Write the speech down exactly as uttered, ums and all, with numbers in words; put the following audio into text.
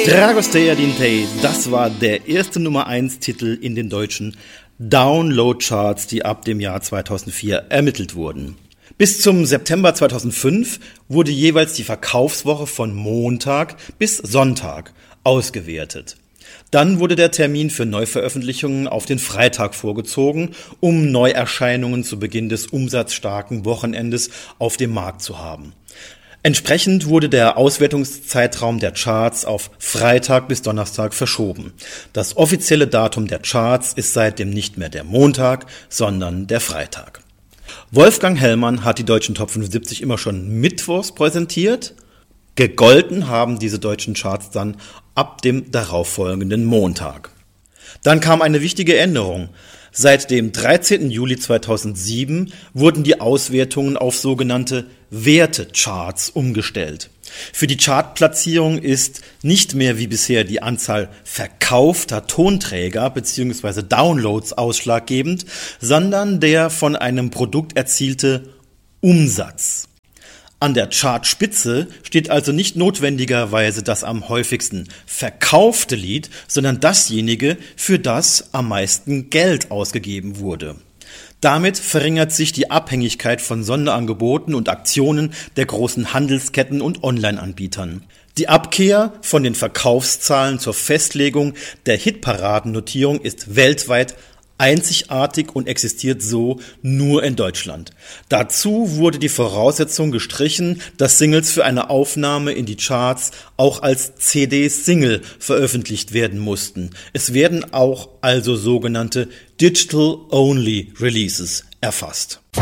Dragostea Dintei, das war der erste Nummer eins Titel in den deutschen Download-Charts, die ab dem Jahr zweitausendvier ermittelt wurden. Bis zum September zweitausendfünf wurde jeweils die Verkaufswoche von Montag bis Sonntag ausgewertet. Dann wurde der Termin für Neuveröffentlichungen auf den Freitag vorgezogen, um Neuerscheinungen zu Beginn des umsatzstarken Wochenendes auf dem Markt zu haben. Entsprechend wurde der Auswertungszeitraum der Charts auf Freitag bis Donnerstag verschoben. Das offizielle Datum der Charts ist seitdem nicht mehr der Montag, sondern der Freitag. Wolfgang Hellmann hat die deutschen Top fünfundsiebzig immer schon mittwochs präsentiert. Gegolten haben diese deutschen Charts dann ab dem darauffolgenden Montag. Dann kam eine wichtige Änderung. Seit dem dreizehnten Juli zweitausendsieben wurden die Auswertungen auf sogenannte Wertecharts umgestellt. Für die Chartplatzierung ist nicht mehr wie bisher die Anzahl verkaufter Tonträger bzw. Downloads ausschlaggebend, sondern der von einem Produkt erzielte Umsatz. An der Chartspitze steht also nicht notwendigerweise das am häufigsten verkaufte Lied, sondern dasjenige, für das am meisten Geld ausgegeben wurde. Damit verringert sich die Abhängigkeit von Sonderangeboten und Aktionen der großen Handelsketten und Online-Anbietern. Die Abkehr von den Verkaufszahlen zur Festlegung der Hitparadennotierung ist weltweit einzigartig und existiert so nur in Deutschland. Dazu wurde die Voraussetzung gestrichen, dass Singles für eine Aufnahme in die Charts auch als C D-Single veröffentlicht werden mussten. Es werden auch also sogenannte Digital-Only Releases erfasst.